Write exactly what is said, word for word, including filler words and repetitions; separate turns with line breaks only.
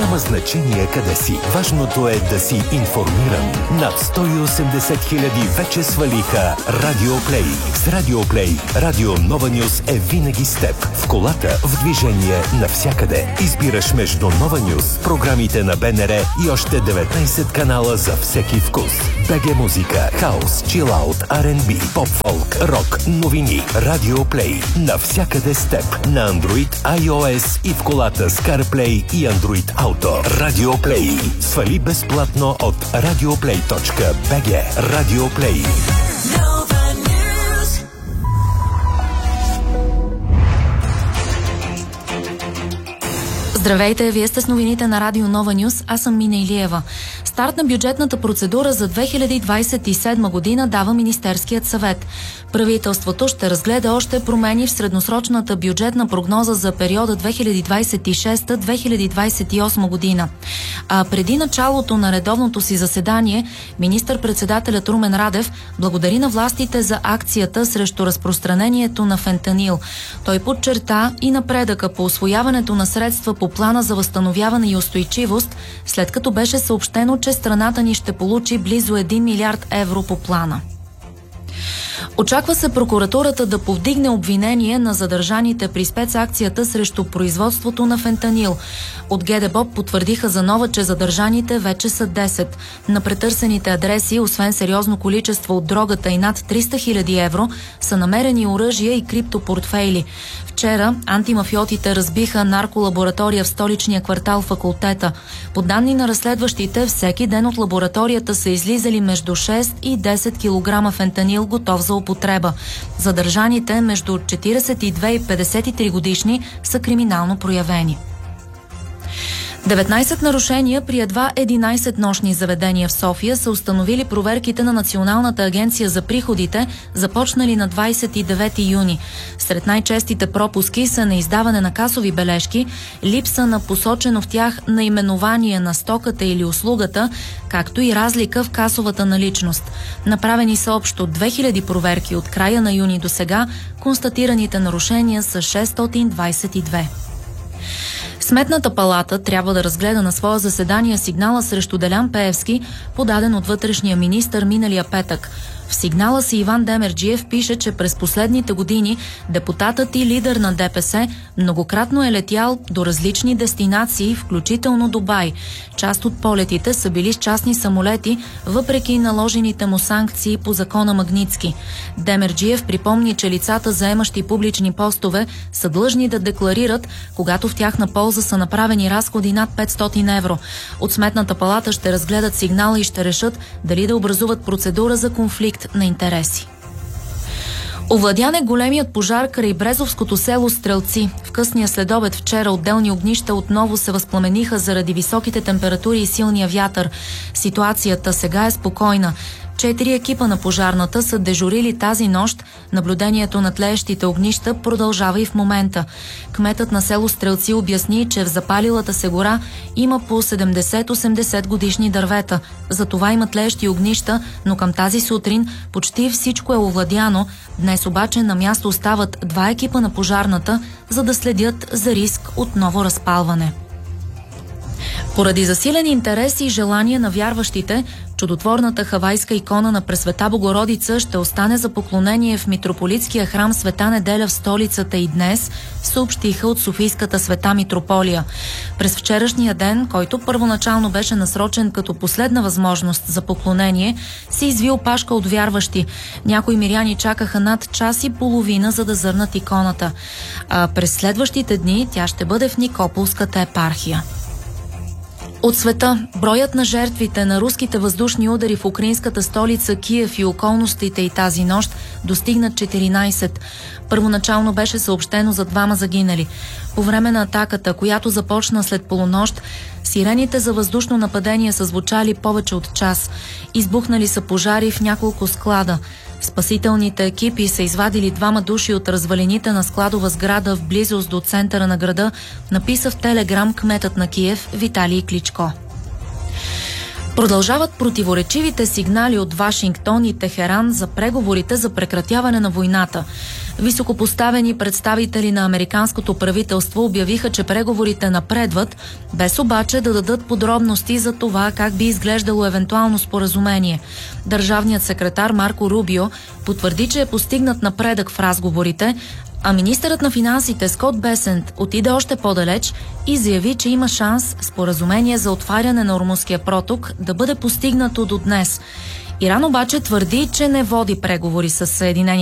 Няма значение къде си. Важното е да си информиран. Над сто и осемдесет хиляди вече свалиха Радио Плей. С Радио Плей Радио Нова Нюз е винаги с теб. В колата, в движение, навсякъде. Избираш между Нова Нюз, програмите на БНР и още деветнайсет канала за всеки вкус. БГ музика, хаус, чилаут, Ар енд Би, поп-фолк, рок, новини. Радио Плей. Навсякъде с теб. На Android, iOS и в колата с CarPlay и Android Auto. Радио Плей. Свали безплатно от радиоплей точка би джи. Радио Плей.
Здравейте, вие сте с новините на Радио Нова Нюз, аз съм Мина Илиева. Старт на бюджетната процедура за две хиляди двадесет и седма година дава Министерският съвет. Правителството ще разгледа още промени в средносрочната бюджетна прогноза за периода две хиляди двадесет и шеста до две хиляди двадесет и осма година. А преди началото на редовното си заседание, министър-председателят Румен Радев благодари на властите за акцията срещу разпространението на фентанил. Той подчерта и напредъка по усвояването на средства по плана за възстановяване и устойчивост, след като беше съобщено, че страната ни ще получи близо един милиард евро по плана. Очаква се прокуратурата да повдигне обвинение на задържаните при спецакцията срещу производството на фентанил. От ГДБОП потвърдиха за нова, че задържаните вече са десет. На претърсените адреси, освен сериозно количество от дрогата и над триста хиляди евро, са намерени оръжия и криптопортфейли. Вчера антимафиотите разбиха нарколаборатория в столичния квартал Факултета. По данни на разследващите, всеки ден от лабораторията са излизали между шест и десет килограма фентанил, готов за употреба. Задържаните между четиридесет и две и петдесет и три годишни са криминално проявени. деветнайсет нарушения при едва единайсет нощни заведения в София са установили проверките на Националната агенция за приходите, започнали на двадесет и девети юни. Сред най-честите пропуски са неиздаване на касови бележки, липса на посочено в тях наименование на стоката или услугата, както и разлика в касовата наличност. Направени са общо две хиляди проверки от края на юни до сега, констатираните нарушения са шестстотин двадесет и две. Сметната палата трябва да разгледа на своя заседание сигнала срещу Делян Пеевски, подаден от вътрешния министър миналия петък. В сигнала си Иван Демерджиев пише, че през последните години депутатът и лидер на ДПС многократно е летял до различни дестинации, включително Дубай. Част от полетите са били с частни самолети, въпреки наложените му санкции по закона Магнитски. Демерджиев припомни, че лицата, заемащи публични постове, са длъжни да декларират, когато в тяхна полза са направени разходи над петстотин евро. От Сметната палата ще разгледат сигнала и ще решат дали да образуват процедура за конфликт на интереси. Овладян е големият пожар край Брезовското село Стрелци. В късния следобед вчера отделни огнища отново се възпламениха заради високите температури и силния вятър. Ситуацията сега е спокойна. Четири екипа на пожарната са дежурили тази нощ. Наблюдението на тлеещите огнища продължава и в момента. Кметът на село Стрелци обясни, че в запалилата се гора има по седемдесет-осемдесет годишни дървета. Затова има тлеещи огнища, но към тази сутрин почти всичко е овладяно. Днес обаче на място остават два екипа на пожарната, за да следят за риск от ново разпалване. Поради засилен интерес и желание на вярващите, чудотворната хавайска икона на Пресвета Богородица ще остане за поклонение в митрополитския храм Света Неделя в столицата и днес, съобщиха от Софийската Света Митрополия. През вчерашния ден, който първоначално беше насрочен като последна възможност за поклонение, се изви опашка от вярващи. Някои миряни чакаха над час и половина, за да зърнат иконата. А през следващите дни тя ще бъде в Никополската епархия. От света, броят на жертвите на руските въздушни удари в украинската столица Киев и околностите и тази нощ достигнат четиринайсет. Първоначално беше съобщено за двама загинали. По време на атаката, която започна след полунощ, сирените за въздушно нападение са звучали повече от час. Избухнали са пожари в няколко склада. Спасителните екипи са извадили двама души от развалините на складова сграда в близост до центъра на града, написа в Телеграм кметът на Киев Виталий Кличко. Продължават противоречивите сигнали от Вашингтон и Техеран за преговорите за прекратяване на войната. Високопоставени представители на американското правителство обявиха, че преговорите напредват, без обаче да дадат подробности за това как би изглеждало евентуално споразумение. Държавният секретар Марко Рубио потвърди, че е постигнат напредък в разговорите, а министърът на финансите Скот Бесент отиде още по-далеч и заяви, че има шанс споразумение за отваряне на Ормузския проток да бъде постигнато до днес. Иран обаче твърди, че не води преговори с Съединени